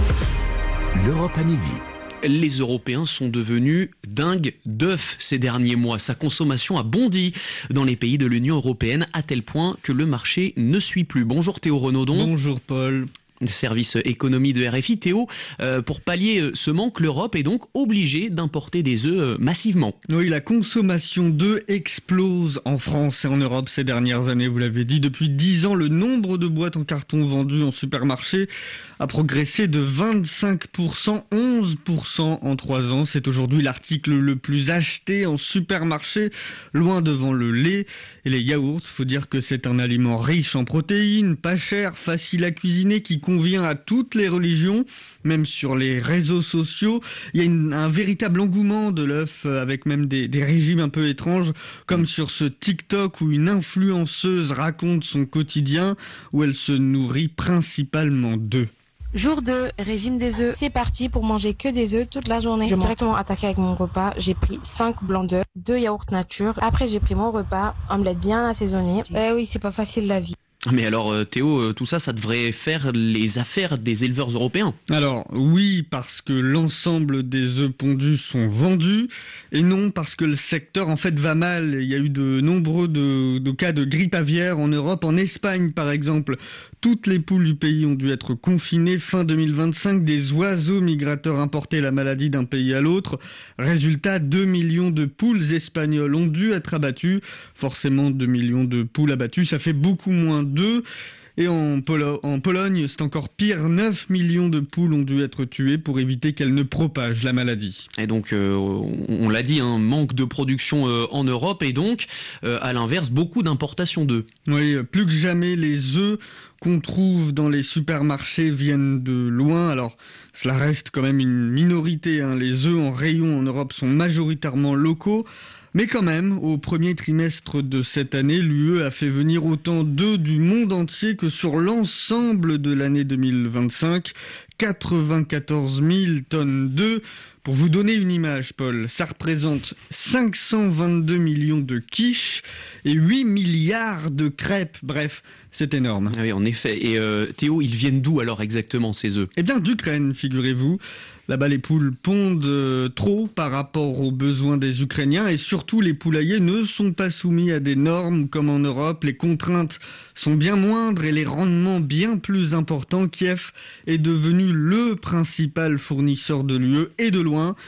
B: I, l'Europe à midi.
W: Les Européens sont devenus dingues d'œufs ces derniers mois. Sa consommation a bondi dans les pays de l'Union européenne à tel point que le marché ne suit plus. Bonjour Théo Renaudon.
A: Bonjour Paul.
W: Service économie de R F I. Théo, euh, pour pallier ce manque, l'Europe est donc obligée d'importer des œufs euh, massivement.
A: Oui, la consommation d'œufs explose en France et en Europe ces dernières années, vous l'avez dit. Depuis dix ans, le nombre de boîtes en carton vendues en supermarché a progressé de vingt-cinq pour cent, onze pour cent en trois ans. C'est aujourd'hui l'article le plus acheté en supermarché, loin devant le lait et les yaourts. Faut dire que c'est un aliment riche en protéines, pas cher, facile à cuisiner, qui convient à toutes les religions, même sur les réseaux sociaux. Il y a une, un véritable engouement de l'œuf, avec même des, des régimes un peu étranges, comme sur ce TikTok où une influenceuse raconte son quotidien, où elle se nourrit principalement d'œufs.
D: Jour deux, régime des œufs. C'est parti pour manger que des œufs toute la journée. Je directement attaqué avec mon repas. J'ai pris cinq blancs d'œufs, deux yaourts nature. Après, j'ai pris mon repas, omelette bien assaisonnée. Eh oui, c'est pas facile la vie.
W: Mais alors Théo, tout ça, ça devrait faire les affaires des éleveurs européens.
A: Alors oui, parce que l'ensemble des œufs pondus sont vendus, et non parce que le secteur en fait va mal. Il y a eu de nombreux de, de cas de grippe aviaire en Europe. En Espagne par exemple, toutes les poules du pays ont dû être confinées. Fin deux mille vingt-cinq, des oiseaux migrateurs importaient la maladie d'un pays à l'autre. Résultat, deux millions de poules espagnoles ont dû être abattues. Forcément, deux millions de poules abattues, ça fait beaucoup moins d'œufs. Et en, Polo- en Pologne, c'est encore pire, neuf millions de poules ont dû être tuées pour éviter qu'elles ne propagent la maladie.
W: Et donc, euh, on l'a dit, un manque de production euh, en Europe et donc, euh, à l'inverse, beaucoup d'importations d'œufs.
A: Oui, plus que jamais, les œufs qu'on trouve dans les supermarchés viennent de loin. Alors, cela reste quand même une minorité, hein. Les œufs en rayon en Europe sont majoritairement locaux. Mais quand même, au premier trimestre de cette année, l'U E a fait venir autant d'œufs du monde entier que sur l'ensemble de l'année deux mille vingt-cinq. quatre-vingt-quatorze mille tonnes d'œufs. Pour vous donner une image, Paul, ça représente cinq cent vingt-deux millions de quiches et huit milliards de crêpes. Bref, c'est énorme.
W: Ah oui, en effet. Et euh, Théo, ils viennent d'où alors exactement ces œufs ?
A: Eh bien, d'Ukraine, figurez-vous. Là-bas, les poules pondent euh, trop par rapport aux besoins des Ukrainiens et surtout, les poulaillers ne sont pas soumis à des normes comme en Europe. Les contraintes sont bien moindres et les rendements bien plus importants. Kiev est devenu le principal fournisseur de l'U E et de loin.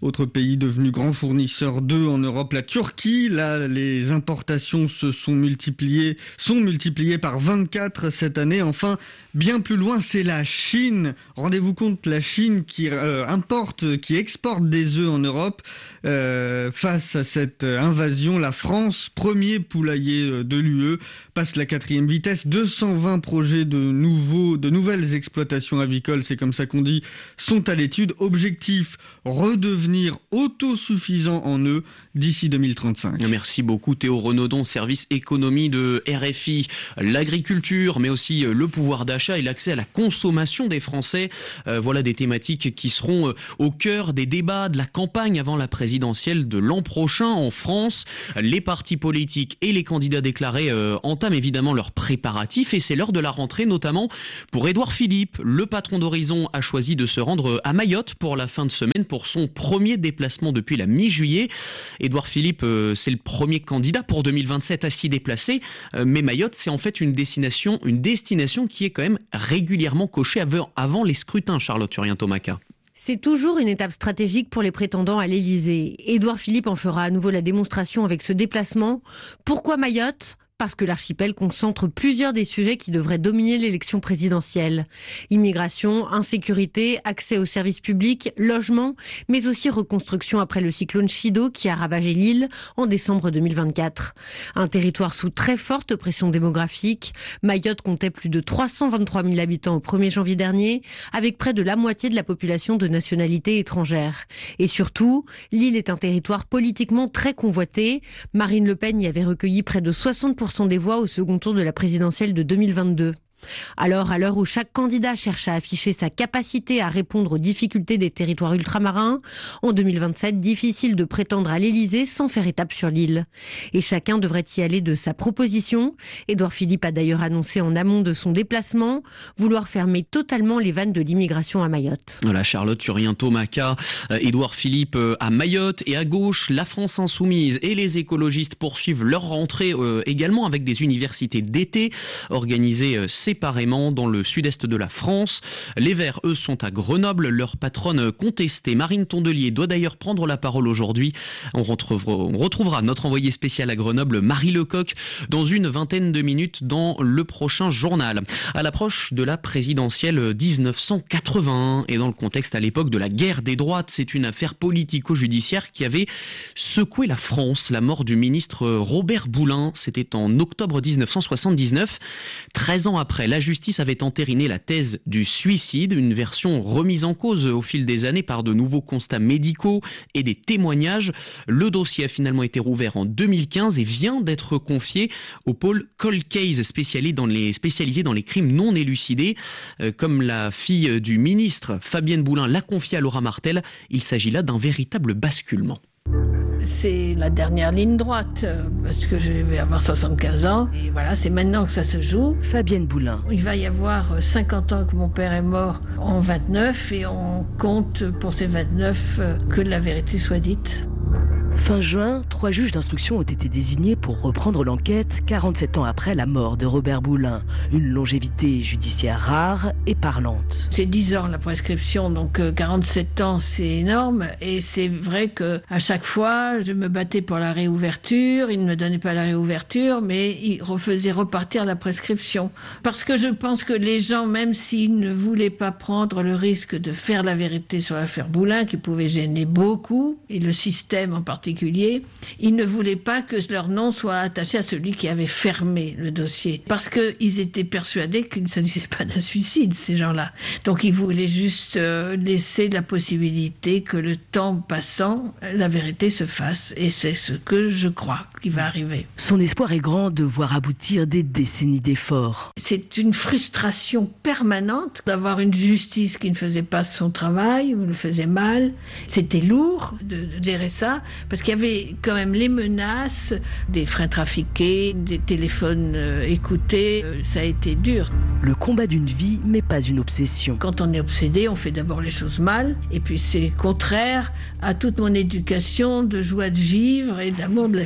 A: Autre pays devenu grand fournisseur d'œufs en Europe, la Turquie. Là, les importations se sont multipliées, sont multipliées par vingt-quatre cette année. Enfin, bien plus loin, c'est la Chine. Rendez-vous compte, la Chine qui euh, importe, qui exporte des œufs en Europe. Euh, face à cette invasion, la France, premier poulailler de l'U E, passe la quatrième vitesse. deux cent vingt projets de nouveaux, de nouvelles exploitations avicoles, c'est comme ça qu'on dit, sont à l'étude. Objectif, redevenir autosuffisant en œufs d'ici deux mille trente-cinq.
W: Merci beaucoup Théo Renaudon, service économie de R F I. L'agriculture, mais aussi le pouvoir d'achat et l'accès à la consommation des Français. Euh, voilà des thématiques qui seront au cœur des débats de la campagne avant la présidentielle de l'an prochain en France. Les partis politiques et les candidats déclarés euh, entament évidemment leurs préparatifs et c'est l'heure de la rentrée, notamment pour Édouard Philippe. Le patron d'Horizon a choisi de se rendre à Mayotte pour la fin de semaine pour son premier déplacement depuis la mi-juillet. Édouard Philippe, euh, c'est le premier candidat pour deux mille vingt-sept à s'y déplacer, euh, mais Mayotte, c'est en fait une destination, une destination qui est quand même régulièrement cochée avant, avant les scrutins, Charlotte Turien-Tomaka.
E: C'est toujours une étape stratégique pour les prétendants à l'Élysée. Édouard Philippe en fera à nouveau la démonstration avec ce déplacement. Pourquoi Mayotte ? Parce que l'archipel concentre plusieurs des sujets qui devraient dominer l'élection présidentielle. Immigration, insécurité, accès aux services publics, logement, mais aussi reconstruction après le cyclone Chido qui a ravagé l'île en décembre deux mille vingt-quatre. Un territoire sous très forte pression démographique. Mayotte comptait plus de trois cent vingt-trois mille habitants au premier janvier dernier, avec près de la moitié de la population de nationalité étrangère. Et surtout, l'île est un territoire politiquement très convoité. Marine Le Pen y avait recueilli près de soixante pour cent des voix au second tour de la présidentielle de deux mille vingt-deux. Alors, à l'heure où chaque candidat cherche à afficher sa capacité à répondre aux difficultés des territoires ultramarins, en deux mille vingt-sept, difficile de prétendre à l'Élysée sans faire étape sur l'île. Et chacun devrait y aller de sa proposition. Édouard Philippe a d'ailleurs annoncé en amont de son déplacement vouloir fermer totalement les vannes de l'immigration à Mayotte.
W: Voilà, Charlotte Turien-Tomaka, euh, Édouard Philippe euh, à Mayotte et à gauche, la France Insoumise et les écologistes poursuivent leur rentrée euh, également avec des universités d'été organisées euh, séparément dans le sud-est de la France. Les Verts, eux, sont à Grenoble. Leur patronne contestée, Marine Tondelier, doit d'ailleurs prendre la parole aujourd'hui. On retrouvera, on retrouvera notre envoyée spéciale à Grenoble, Marie Lecoq, dans une vingtaine de minutes dans le prochain journal. À l'approche de la présidentielle dix-neuf cent quatre-vingt-un et dans le contexte à l'époque de la guerre des droites, c'est une affaire politico-judiciaire qui avait secoué la France. La mort du ministre Robert Boulin, c'était en octobre dix-neuf cent soixante-dix-neuf. treize ans après, la justice avait entériné la thèse du suicide, une version remise en cause au fil des années par de nouveaux constats médicaux et des témoignages. Le dossier a finalement été rouvert en deux mille quinze et vient d'être confié au pôle Cold Case spécialisé dans les, spécialisé dans les crimes non élucidés. Euh, comme la fille du ministre, Fabienne Boulin, l'a confié à Laura Martel, il s'agit là d'un véritable basculement.
F: C'est la dernière ligne droite, parce que je vais avoir soixante-quinze ans, et voilà, c'est maintenant que ça se joue.
V: Fabienne Boulin.
F: Il va y avoir cinquante ans que mon père est mort en vingt-neuf, et on compte pour ces vingt-neuf que la vérité soit dite.
V: Fin juin, trois juges d'instruction ont été désignés pour reprendre l'enquête quarante-sept ans après la mort de Robert Boulin. Une longévité judiciaire rare et parlante.
F: C'est dix ans la prescription, donc quarante-sept ans c'est énorme. Et c'est vrai que à chaque fois, je me battais pour la réouverture. Ils ne me donnaient pas la réouverture, mais ils refaisaient repartir la prescription. Parce que je pense que les gens, même s'ils ne voulaient pas prendre le risque de faire la vérité sur l'affaire Boulin, qui pouvait gêner beaucoup, et le système en particulier, ils ne voulaient pas que leur nom soit attaché à celui qui avait fermé le dossier. Parce qu'ils étaient persuadés qu'il ne s'agissait pas d'un suicide, ces gens-là. Donc ils voulaient juste euh, laisser la possibilité que le temps passant, la vérité se fasse. Et c'est ce que je crois qui va arriver.
V: Son espoir est grand de voir aboutir des décennies d'efforts.
F: C'est une frustration permanente d'avoir une justice qui ne faisait pas son travail, ou le faisait mal. C'était lourd de, de gérer ça. Parce qu'il y avait quand même les menaces, des freins trafiqués, des téléphones euh, écoutés. Euh, ça a été dur.
V: Le combat d'une vie, mais pas une obsession.
F: Quand on est obsédé, on fait d'abord les choses mal. Et puis c'est contraire à toute mon éducation de joie de vivre et d'amour de la vie.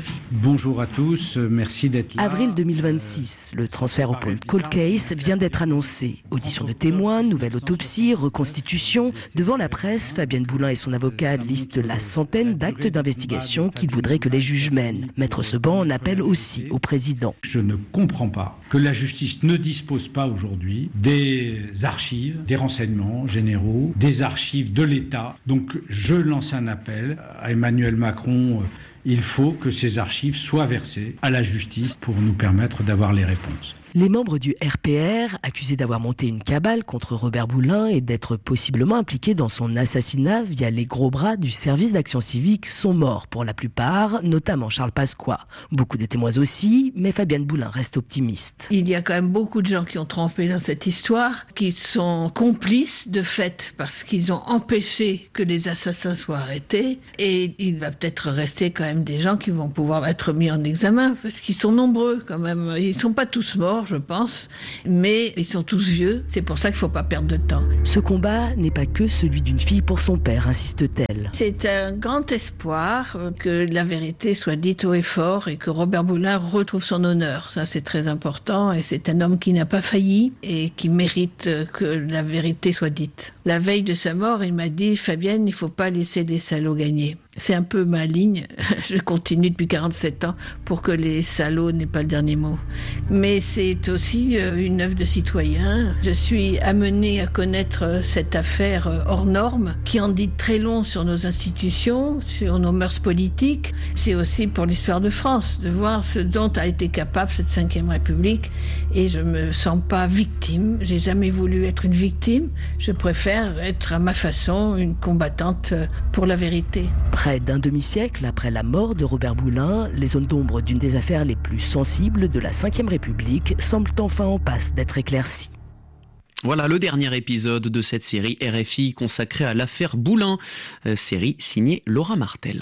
G: Bonjour à tous, merci d'être là.
V: Avril deux mille vingt-six, le transfert au pôle Cold Case vient d'être annoncé. Audition de témoins, nouvelle autopsie, reconstitution. Devant la presse, Fabienne Boulin et son avocat listent la centaine d'actes d'investigation qu'ils voudraient que les juges mènent. Maître Seban en appelle aussi au président.
G: Je ne comprends pas que la justice ne dispose pas aujourd'hui des archives, des renseignements généraux, des archives de l'État. Donc je lance un appel à Emmanuel Macron. Il faut que ces archives soient versées à la justice pour nous permettre d'avoir les réponses.
V: Les membres du R P R, accusés d'avoir monté une cabale contre Robert Boulin et d'être possiblement impliqués dans son assassinat via les gros bras du service d'action civique, sont morts pour la plupart, notamment Charles Pasqua. Beaucoup de témoins aussi, mais Fabienne Boulin reste optimiste.
F: Il y a quand même beaucoup de gens qui ont trempé dans cette histoire, qui sont complices de fait parce qu'ils ont empêché que les assassins soient arrêtés. Et il va peut-être rester quand même des gens qui vont pouvoir être mis en examen parce qu'ils sont nombreux quand même. Ils ne sont pas tous morts, je pense, mais ils sont tous vieux. C'est pour ça qu'il ne faut pas perdre de temps.
V: Ce combat n'est pas que celui d'une fille pour son père, insiste-t-elle.
F: C'est un grand espoir que la vérité soit dite haut et fort et que Robert Boulin retrouve son honneur. Ça, c'est très important et c'est un homme qui n'a pas failli et qui mérite que la vérité soit dite. La veille de sa mort, il m'a dit « Fabienne, il ne faut pas laisser des salauds gagner ». C'est un peu ma ligne. Je continue depuis quarante-sept ans pour que les salauds n'aient pas le dernier mot. Mais c'est aussi une œuvre de citoyen. Je suis amenée à connaître cette affaire hors norme qui en dit très long sur nos institutions, sur nos mœurs politiques. C'est aussi pour l'histoire de France, de voir ce dont a été capable cette cinquième République. Et je me sens pas victime. J'ai jamais voulu être une victime. Je préfère être à ma façon une combattante pour la vérité.
V: Près d'un demi-siècle après la mort de Robert Boulin, les zones d'ombre d'une des affaires les plus sensibles de la cinquième République semblent enfin en passe d'être éclaircies.
W: Voilà le dernier épisode de cette série R F I consacrée à l'affaire Boulin, série signée Laura Martel.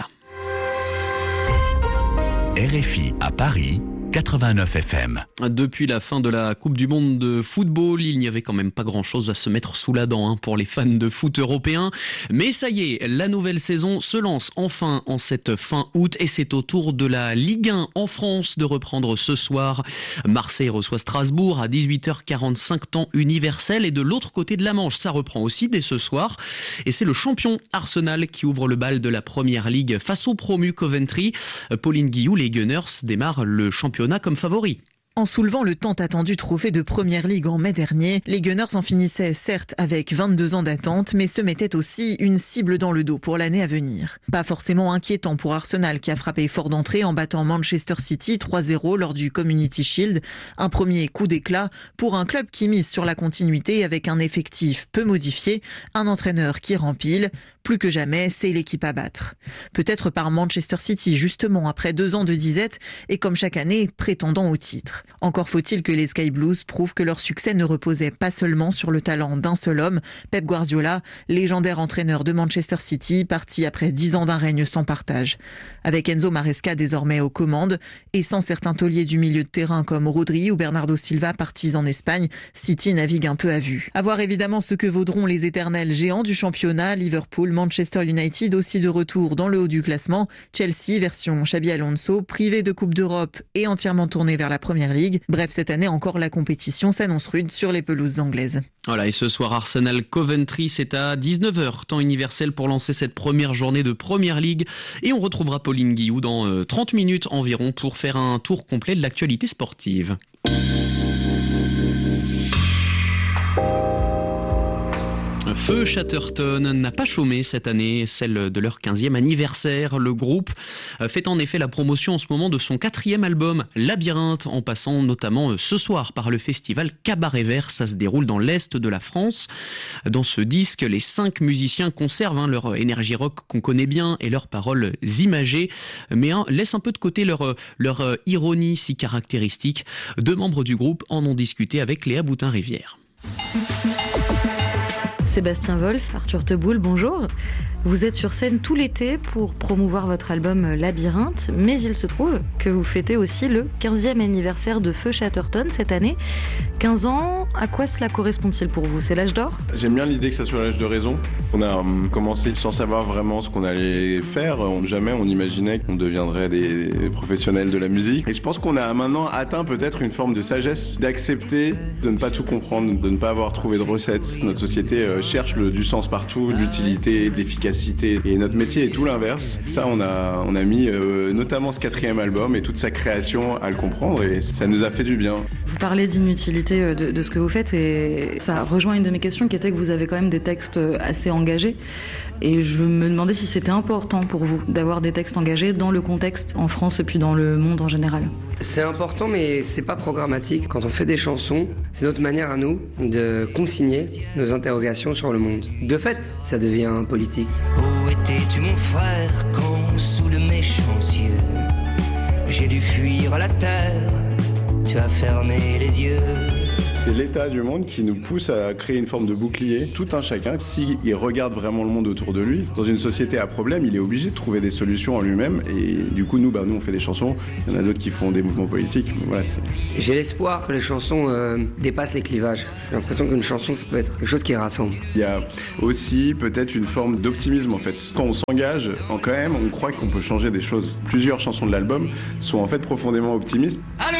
B: R F I à Paris, quatre-vingt-neuf F M.
W: Depuis la fin de la Coupe du Monde de football, il n'y avait quand même pas grand-chose à se mettre sous la dent hein, pour les fans de foot européens. Mais ça y est, la nouvelle saison se lance enfin en cette fin août et c'est au tour de la Ligue un en France de reprendre ce soir. Marseille reçoit Strasbourg à dix-huit heures quarante-cinq temps universel et de l'autre côté de la Manche, ça reprend aussi dès ce soir. Et c'est le champion Arsenal qui ouvre le bal de la Première Ligue face au promu Coventry. Pauline Guillou, les Gunners démarrent le championnat comme favori.
H: En soulevant le tant attendu trophée de Première Ligue en mai dernier, les Gunners en finissaient certes avec vingt-deux ans d'attente, mais se mettaient aussi une cible dans le dos pour l'année à venir. Pas forcément inquiétant pour Arsenal qui a frappé fort d'entrée en battant Manchester City trois zéro lors du Community Shield. Un premier coup d'éclat pour un club qui mise sur la continuité avec un effectif peu modifié, un entraîneur qui rempile. Plus que jamais, c'est l'équipe à battre. Peut-être par Manchester City, justement, après deux ans de disette et comme chaque année, prétendant au titre. Encore faut-il que les Sky Blues prouvent que leur succès ne reposait pas seulement sur le talent d'un seul homme, Pep Guardiola, légendaire entraîneur de Manchester City, parti après dix ans d'un règne sans partage. Avec Enzo Maresca désormais aux commandes et sans certains tauliers du milieu de terrain comme Rodri ou Bernardo Silva partis en Espagne, City navigue un peu à vue. À voir évidemment ce que vaudront les éternels géants du championnat, Liverpool, Manchester United aussi de retour dans le haut du classement, Chelsea version Xabi Alonso, privé de Coupe d'Europe et entièrement tourné vers la Première Ligue. Bref, cette année encore, la compétition s'annonce rude sur les pelouses anglaises.
W: Voilà, et ce soir, Arsenal-Coventry, c'est à dix-neuf heures, temps universel pour lancer cette première journée de Première Ligue. Et on retrouvera Pauline Guillou dans euh, trente minutes environ pour faire un tour complet de l'actualité sportive. Feu Chatterton n'a pas chômé cette année, celle de leur quinzième anniversaire. Le groupe fait en effet la promotion en ce moment de son quatrième album, Labyrinthe, en passant notamment ce soir par le festival Cabaret Vert. Ça se déroule dans l'Est de la France. Dans ce disque, les cinq musiciens conservent hein, leur énergie rock qu'on connaît bien et leurs paroles imagées, mais hein, laissent un peu de côté leur, leur ironie si caractéristique. Deux membres du groupe en ont discuté avec Léa Boutin-Rivière.
I: Sébastien Wolf, Arthur Teboul, bonjour. Vous êtes sur scène tout l'été pour promouvoir votre album Labyrinthe, mais il se trouve que vous fêtez aussi le quinzième anniversaire de Feu Chatterton cette année. quinze ans, à quoi cela correspond-il pour vous? C'est l'âge d'or?
J: J'aime bien l'idée que ça soit l'âge de raison. On a hum, commencé sans savoir vraiment ce qu'on allait faire. On, jamais on imaginait qu'on deviendrait des professionnels de la musique. Et je pense qu'on a maintenant atteint peut-être une forme de sagesse, d'accepter de ne pas tout comprendre, de ne pas avoir trouvé de recette. Notre société euh, cherche le, du sens partout, de l'utilité, de l'efficacité. Et notre métier est tout l'inverse. Ça, on a, on a mis euh, notamment ce quatrième album et toute sa création à le comprendre et ça nous a fait du bien.
I: Vous parlez d'inutilité de, de ce que vous faites et ça rejoint une de mes questions qui était que vous avez quand même des textes assez engagés. Et je me demandais si c'était important pour vous d'avoir des textes engagés dans le contexte en France et puis dans le monde en général.
K: C'est important, mais c'est pas programmatique. Quand on fait des chansons, c'est notre manière à nous de consigner nos interrogations sur le monde. De fait, ça devient politique.
L: Où étais-tu mon frère quand, sous de méchants yeux, j'ai dû fuir à la terre, tu as fermé les yeux.
J: C'est l'état du monde qui nous pousse à créer une forme de bouclier, tout un chacun. S'il regarde vraiment le monde autour de lui, dans une société à problème, il est obligé de trouver des solutions en lui-même. Et du coup, nous, bah, nous on fait des chansons, il y en a d'autres qui font des mouvements politiques. Voilà,
K: j'ai l'espoir que les chansons euh, dépassent les clivages. J'ai l'impression qu'une chanson, ça peut être quelque chose qui rassemble.
J: Il y a aussi peut-être une forme d'optimisme en fait. Quand on s'engage, en quand même, on croit qu'on peut changer des choses. Plusieurs chansons de l'album sont en fait profondément optimistes.
L: Allons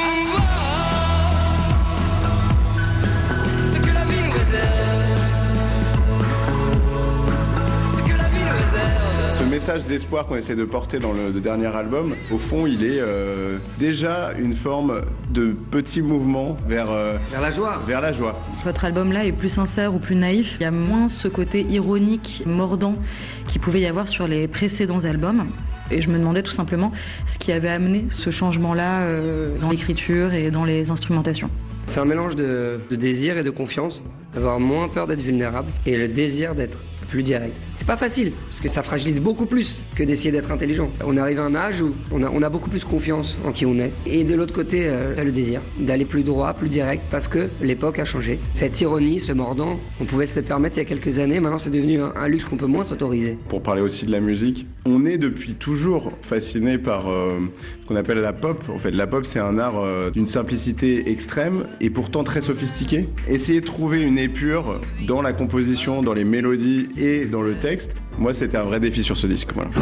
J: Le message d'espoir qu'on essaie de porter dans le, le dernier album, au fond, il est euh, déjà une forme de petit mouvement vers, euh,
K: vers la joie.
J: Vers la joie.
I: Votre album-là est plus sincère ou plus naïf. Il y a moins ce côté ironique, mordant qu'il pouvait y avoir sur les précédents albums. Et je me demandais tout simplement ce qui avait amené ce changement-là euh, dans l'écriture et dans les instrumentations.
K: C'est un mélange de, de désir et de confiance, d'avoir moins peur d'être vulnérable et le désir d'être plus direct. C'est pas facile, parce que ça fragilise beaucoup plus que d'essayer d'être intelligent. On arrive à un âge où on a, on a beaucoup plus confiance en qui on est. Et de l'autre côté, euh, le désir d'aller plus droit, plus direct, parce que l'époque a changé. Cette ironie, ce mordant, on pouvait se le permettre il y a quelques années, maintenant c'est devenu un, un luxe qu'on peut moins s'autoriser.
J: Pour parler aussi de la musique, on est depuis toujours fasciné par euh, ce qu'on appelle la pop. En fait, la pop, c'est un art euh, d'une simplicité extrême et pourtant très sophistiqué. Essayer de trouver une épure dans la composition, dans les mélodies et dans le texte, moi c'était un vrai défi sur ce disque. Voilà.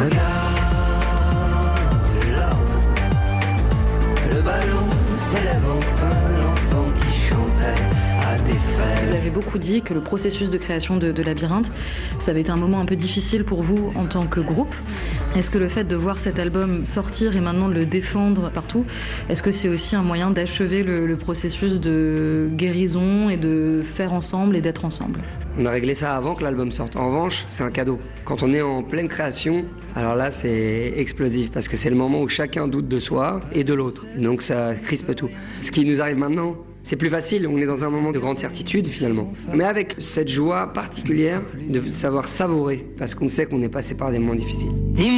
L: Le ballon s'élève enfin, l'enfant qui chantait à tes fers.
I: Vous avez beaucoup dit que le processus de création de, de Labyrinthe, ça avait été un moment un peu difficile pour vous en tant que groupe. Est-ce que le fait de voir cet album sortir et maintenant de le défendre partout, est-ce que c'est aussi un moyen d'achever le, le processus de guérison et de faire ensemble et d'être ensemble ?
K: On a réglé ça avant que l'album sorte. En revanche, c'est un cadeau. Quand on est en pleine création, alors là, c'est explosif parce que c'est le moment où chacun doute de soi et de l'autre. Donc ça crispe tout. Ce qui nous arrive maintenant, c'est plus facile. On est dans un moment de grande certitude finalement. Mais avec cette joie particulière de savoir savourer parce qu'on sait qu'on est passé par des moments difficiles.